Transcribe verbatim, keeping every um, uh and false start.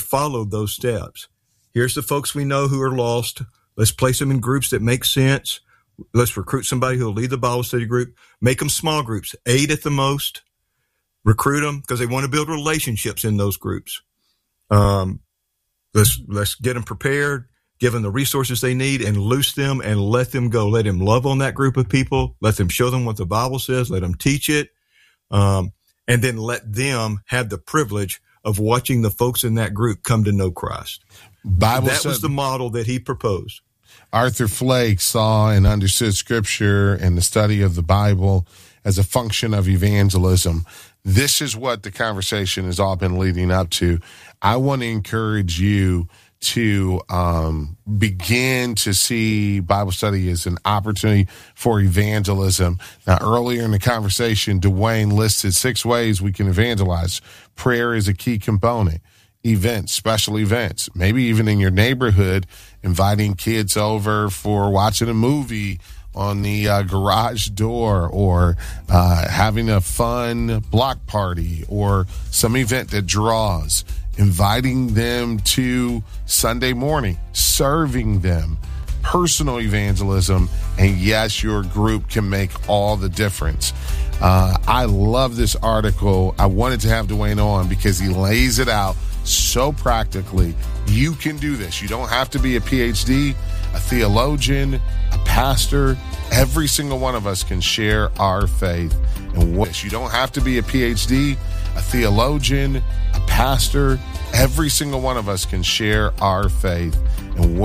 follow those steps. Here's the folks we know who are lost. Let's place them in groups that make sense. Let's recruit somebody who will lead the Bible study group. Make them small groups, eight at the most. Recruit them because they want to build relationships in those groups. Um, let's let's get them prepared, give them the resources they need, and loose them and let them go. Let them love on that group of people. Let them show them what the Bible says. Let them teach it. Um, and then let them have the privilege of watching the folks in that group come to know Christ. Bible that said, was the model that he proposed. Arthur Flake saw and understood Scripture and the study of the Bible as a function of evangelism. This is what the conversation has all been leading up to. I want to encourage you to um, begin to see Bible study as an opportunity for evangelism. Now, earlier in the conversation, Dwayne listed six ways we can evangelize. Prayer is a key component. Events, special events, maybe even in your neighborhood, inviting kids over for watching a movie on the uh, garage door, or uh, having a fun block party, or some event that draws, inviting them to Sunday morning, serving them, personal evangelism, and yes, your group can make all the difference. Uh, I love this article. I wanted to have Dwayne on because he lays it out so practically. You can do this. You don't have to be a P H D, a theologian, a pastor. Every single one of us can share our faith. And what, you don't have to be a P H D, a theologian, a pastor. Every single one of us can share our faith. And what